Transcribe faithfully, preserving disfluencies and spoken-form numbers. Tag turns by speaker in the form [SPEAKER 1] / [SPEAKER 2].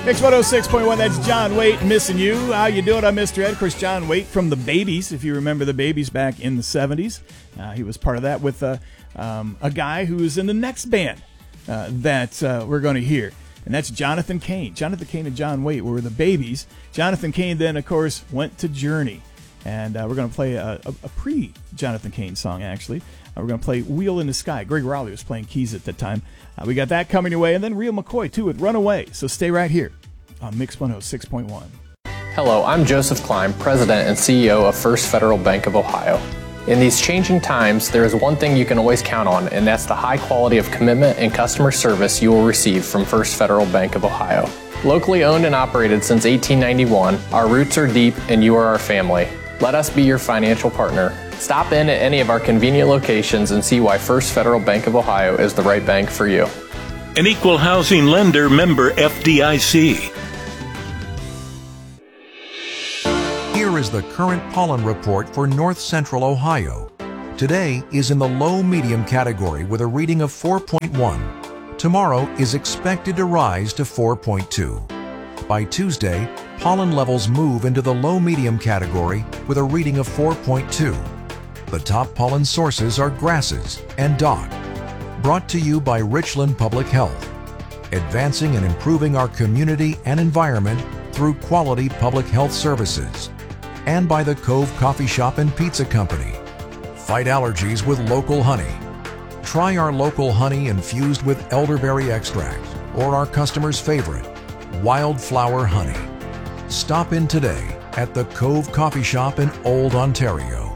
[SPEAKER 1] X one oh six point one, that's John Waite, Missing You. How you doing? I'm Mister Ed. Of course, John Waite from the Babies, if you remember the Babies back in the seventies. Uh, he was part of that with uh, um, a guy who's in the next band uh, that uh, we're going to hear. And that's Jonathan Cain. Jonathan Cain and John Waite were the Babies. Jonathan Cain then, of course, went to Journey. And uh, we're going to play a, a, a pre-Jonathan Cain song, actually. Uh, we're going to play Wheel in the Sky. Greg Rowley was playing keys at that time. Uh, we got that coming your way. And then Real McCoy, too, with Runaway. So stay right here on Mix one oh six point one.
[SPEAKER 2] Hello, I'm Joseph Klein, President and C E O of First Federal Bank of Ohio. In these changing times, there is one thing you can always count on, and that's the high quality of commitment and customer service you will receive from First Federal Bank of Ohio. Locally owned and operated since eighteen ninety-one, our roots are deep and you are our family. Let us be your financial partner. Stop in at any of our convenient locations and see why First Federal Bank of Ohio is the right bank for you.
[SPEAKER 3] An equal housing lender, member F D I C.
[SPEAKER 4] Here is the current pollen report for North Central Ohio. Today is in the low-medium category with a reading of four point one. Tomorrow is expected to rise to four point two. By Tuesday, pollen levels move into the low-medium category with a reading of four point two. The top pollen sources are grasses and dock. Brought to you by Richland Public Health, advancing and improving our community and environment through quality public health services. And by the Cove Coffee Shop and Pizza Company. Fight allergies with local honey. Try our local honey infused with elderberry extract or our customer's favorite, wildflower honey. Stop in today at the Cove Coffee Shop in Old Ontario.